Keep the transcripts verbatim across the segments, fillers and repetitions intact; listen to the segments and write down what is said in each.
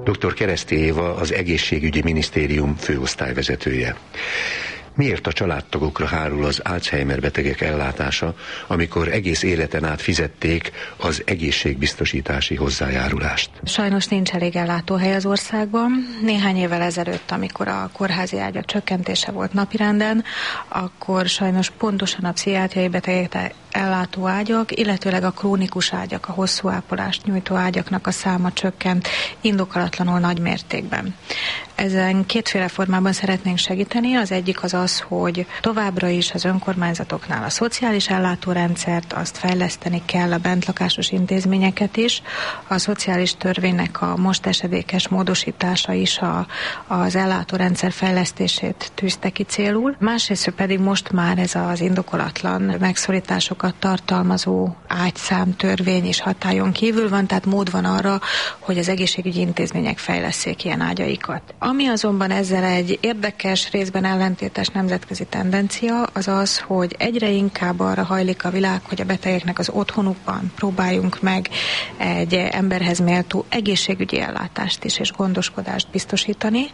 doktor Kereszti Éva az Egészségügyi Minisztérium főosztályvezetője. Miért a családtagokra hárul az Alzheimer betegek ellátása, amikor egész életen át fizették az egészségbiztosítási hozzájárulást? Sajnos nincs elég ellátóhely az országban. Néhány évvel ezelőtt, amikor a kórházi ágyak csökkentése volt napirenden, akkor sajnos pontosan a pszichiátriai betegek ellátó ágyak, illetőleg a krónikus ágyak, a hosszú ápolást nyújtó ágyaknak a száma csökkent indokolatlanul nagy mértékben. Ezen kétféle formában szeretnénk segíteni. Az egyik az az, hogy továbbra is az önkormányzatoknál a szociális ellátórendszert, azt fejleszteni kell, a bentlakásos intézményeket is. A szociális törvénynek a most esedékes módosítása is a, az ellátórendszer fejlesztését tűzte ki célul. Másrészt pedig most már ez az indokolatlan megszorításokat tartalmazó ágyszám törvény is hatályon kívül van, tehát mód van arra, hogy az egészségügyi intézmények fejlesszék ilyen ágyaikat. Ami azonban ezzel egy érdekes, részben ellentétes nemzetközi tendencia, az az, hogy egyre inkább arra hajlik a világ, hogy a betegeknek az otthonukban próbáljunk meg egy emberhez méltó egészségügyi ellátást is és gondoskodást biztosítani,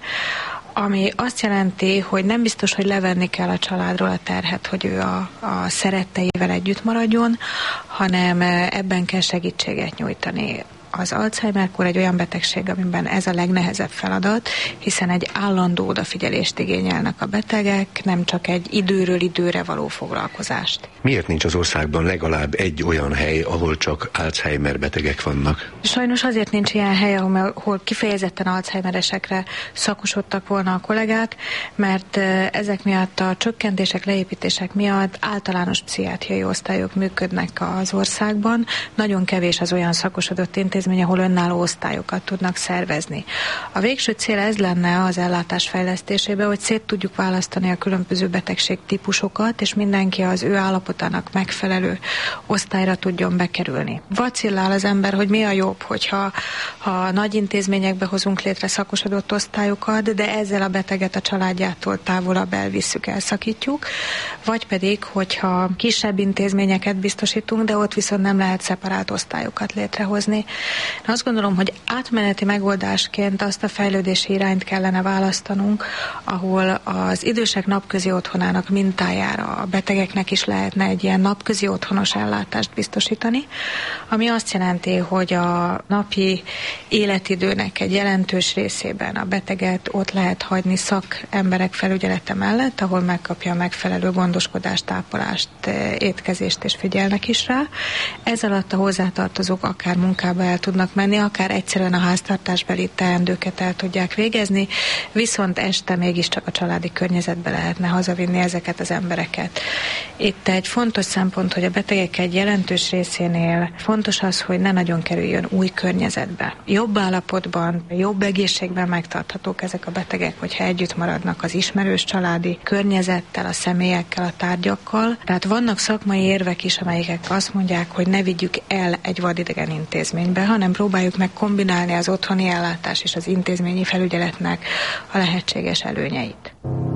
ami azt jelenti, hogy nem biztos, hogy levenni kell a családról a terhet, hogy ő a, a szeretteivel együtt maradjon, hanem ebben kell segítséget nyújtani. Az Alzheimer-kór egy olyan betegség, amiben ez a legnehezebb feladat, hiszen egy állandó odafigyelést igényelnek a betegek, nem csak egy időről időre való foglalkozást. Miért nincs az országban legalább egy olyan hely, ahol csak Alzheimer betegek vannak? Sajnos azért nincs ilyen hely, ahol kifejezetten Alzheimeresekre szakosodtak volna a kollégák, mert ezek miatt a csökkentések, leépítések miatt általános pszichiátriai osztályok működnek az országban. Nagyon kevés az olyan szakosodott intézmény, ahol önálló osztályokat tudnak szervezni. A végső cél ez lenne az ellátás fejlesztésében, hogy szét tudjuk választani a különböző betegség típusokat, és mindenki az ő állapotának megfelelő osztályra tudjon bekerülni. Vacillál az ember, hogy mi a jobb, hogyha ha nagy intézményekbe hozunk létre szakosodott osztályokat, de ezzel a beteget a családjától távolabb elvisszük, elszakítjuk, vagy pedig, hogyha kisebb intézményeket biztosítunk, de ott viszont nem lehet szeparált osztályokat létrehozni. Én azt gondolom, hogy átmeneti megoldásként azt a fejlődési irányt kellene választanunk, ahol az idősek napközi otthonának mintájára a betegeknek is lehetne egy ilyen napközi otthonos ellátást biztosítani, ami azt jelenti, hogy a napi életidőnek egy jelentős részében a beteget ott lehet hagyni szakemberek felügyelete mellett, ahol megkapja a megfelelő gondoskodást, tápolást, étkezést és figyelnek is rá. Ez alatt a hozzátartozók akár munkába el tudnak menni, akár egyszerűen a háztartásbeli teendőket el tudják végezni, viszont este mégiscsak a családi környezetbe lehetne hazavinni ezeket az embereket. Itt egy fontos szempont, hogy a betegek egy jelentős részénél fontos az, hogy ne nagyon kerüljön új környezetbe. Jobb állapotban, jobb egészségben megtarthatók ezek a betegek, hogyha együtt maradnak az ismerős családi környezettel, a személyekkel, a tárgyakkal. Tehát vannak szakmai érvek is, amelyek azt mondják, hogy ne vigyük el egy vadidegen intézménybe, hanem próbáljuk meg kombinálni az otthoni ellátás és az intézményi felügyeletnek a lehetséges előnyeit.